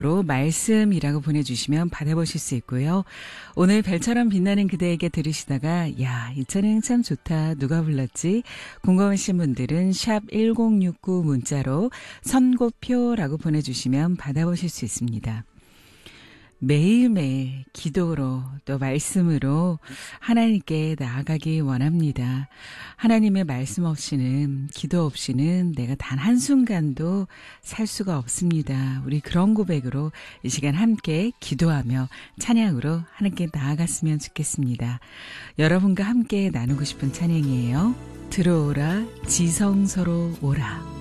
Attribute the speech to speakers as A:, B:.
A: 로 말씀이라고 보내주시면 받아보실 수 있고요. 오늘 별처럼 빛나는 그대에게 들으시다가 야, 이 찬양 참 좋다. 누가 불렀지? 궁금하신 분들은 샵 1069 문자로 선고표라고 보내주시면 받아보실 수 있습니다. 매일매일 기도로 또 말씀으로 하나님께 나아가기 원합니다. 하나님의 말씀 없이는 기도 없이는 내가 단 한순간도 살 수가 없습니다. 우리 그런 고백으로 이 시간 함께 기도하며 찬양으로 하나님께 나아갔으면 좋겠습니다. 여러분과 함께 나누고 싶은 찬양이에요. 들어오라 지성소로 오라.